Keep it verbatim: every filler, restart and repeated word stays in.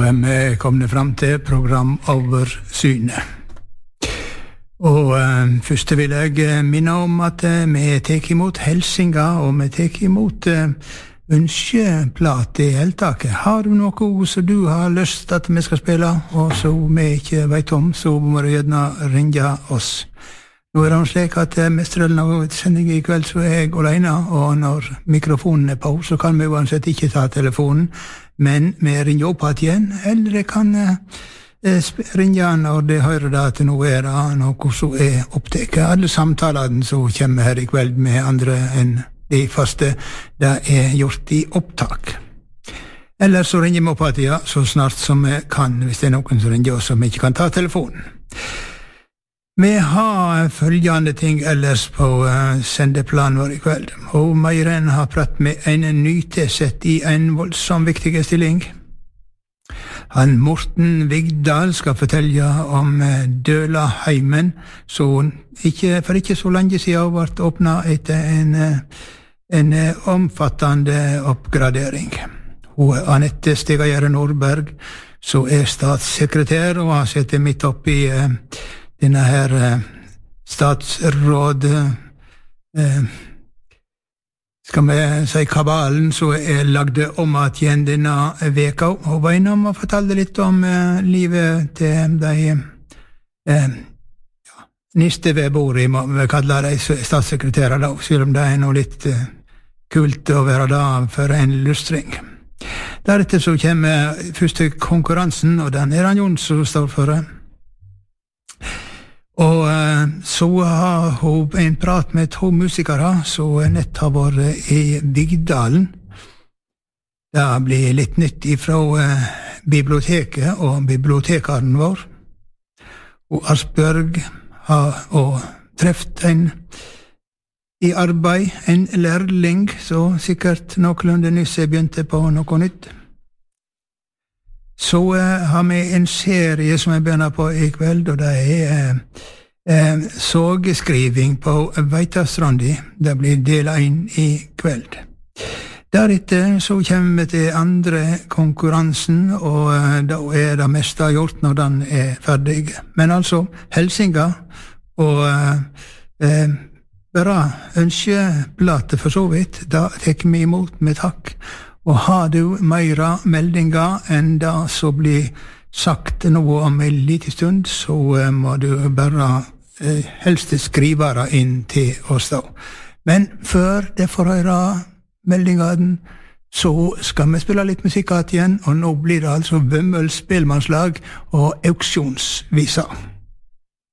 er vi kommet frem til programoversynet. Og eh, først vil jeg minne om at eh, vi tek imot helsinga, og vi tek imot eh, ønskeplat i heltaket. Har du noe ord som du har lyst at vi skal spille, og som vi ikke vet om, så må du gjerne ringe oss. Nå er det slik at eh, mestrelen av sendingen i kveld så er jeg alene, og når mikrofonen er på, så kan vi uansett ikke ta telefonen, men vi ringer opp igjen, eller jeg kan eh, ringe når de hører det at nå er det noe som er opptaket. Alle samtalene som kommer her i kveld med andre enn de faste, det er gjort i opptak. Eller så ringer vi opp igjen så snart som vi kan, hvis det er noen som ringer oss som ikke kan ta telefonen. Vi har følgende ting ellers på uh, sendeplanen vår i kveld. Og Meiren har pratt med en nytilsett i en voldsom viktig stilling. Han Morten Vigdal skal fortelle om uh, Dølaheimen, så ikke, for ikke så lenge siden ble åpnet etter en, uh, en uh, omfattende oppgradering. Hun Anette Stegajere Nordberg, så er statssekretær, og har sittet midt oppe i uh, denne her eh, statsråd eh, skal vi si kabalen så er lagde om at igjen denne veka, og var innom og fortalte litt om eh, livet til de eh, ja, niste ved bordet, må vi kalle de statssekretærer da, selv om det er noe litt eh, kult å være da for en lustring. Deretter så kommer første konkurransen, og den er han Jon som står for det. Og uh, så har hun en prat med to musikere som nett har vært i Vigdalen. Det blir litt nytt ifra uh, biblioteket og bibliotekaren vår. Og Asbjørg har og treft en i arbeid, en lærling, så sikkert noenlunde nyss jeg begynte på noe nytt. Så uh, har vi en serie som jeg begynner på i kveld, og det er uh, uh, sågeskriving på Veitastrandi. Det blir del inn i kveld. Deretter så kommer vi til andre konkurransen, og uh, da er det meste gjort når den er ferdig. Men altså, helsinga, og uh, uh, bare ønskeplater for så vidt, da tek vi imot med takk. Og har du meira meldinger enn det som blir sagt noe om en liten stund, så uh, må du bare uh, helst skrive det inn til oss da. Men før det får høre meldingene, så skal vi spille litt musikk igjen, og nå blir det altså Vømmøls spelmannslag og auksjonsviser.